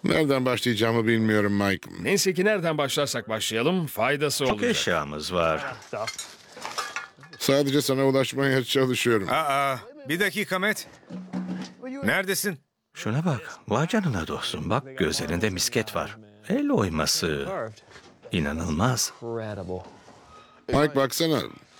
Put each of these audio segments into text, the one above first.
Nereden başlayacağımı bilmiyorum Mike. Neyse ki nereden başlarsak başlayalım faydası Çok olacak. eşyamız var. Sadece sana ulaşmaya çalışıyorum. Bir dakika Matt. Neredesin? Şuna bak. Vay canına dostum. Bak gözlerinde misket var. El oyması. İnanılmaz. Mike baksana.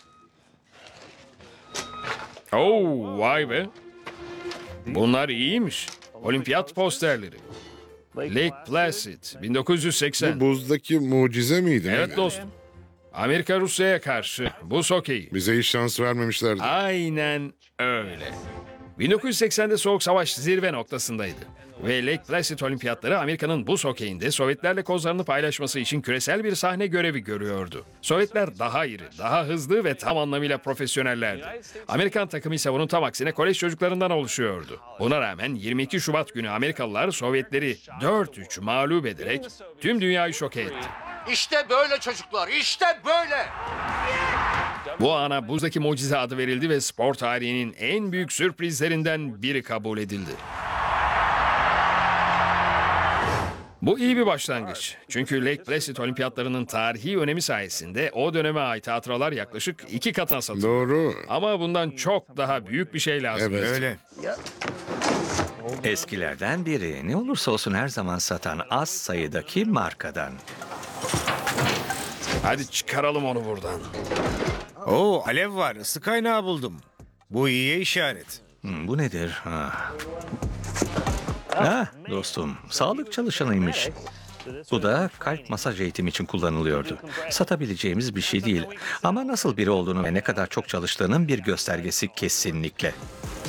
Oo, vay be. Bunlar iyiymiş. Olimpiyat posterleri. Lake Placid 1980. Bu buzdaki mucize miydi? Evet dostum. Amerika Rusya'ya karşı buz hokeyi. Bize hiç şans vermemişlerdi. Aynen öyle. 1980'de Soğuk Savaş zirve noktasındaydı. Ve Lake Placid Olimpiyatları Amerika'nın buz hokeyinde Sovyetlerle kozlarını paylaşması için küresel bir sahne görevi görüyordu. Sovyetler daha iri, daha hızlı ve tam anlamıyla profesyonellerdi. Amerikan takımı ise bunun tam aksine kolej çocuklarından oluşuyordu. Buna rağmen 22 Şubat günü Amerikalılar Sovyetleri 4-3 mağlup ederek tüm dünyayı şoke etti. İşte böyle çocuklar, işte böyle. Bu ana buzdaki mucize adı verildi ve spor tarihinin en büyük sürprizlerinden biri kabul edildi. Bu iyi bir başlangıç. Çünkü Lake Placid Olimpiyatlarının tarihi önemi sayesinde o döneme ait hatıralar yaklaşık 2 katına satıldı. Doğru. Ama bundan çok daha büyük bir şey lazım. Evet. Öyle. Eskilerden biri. Ne olursa olsun her zaman satan az sayıdaki markadan. Hadi çıkaralım onu buradan. Oo, alev var. Isı kaynağı buldum. Bu iyiye işaret. Bu nedir? Dostum, sağlık çalışanıymış. Bu da kalp masaj eğitimi için kullanılıyordu. Satabileceğimiz bir şey değil. Ama nasıl biri olduğunu ve ne kadar çok çalıştığının bir göstergesi kesinlikle.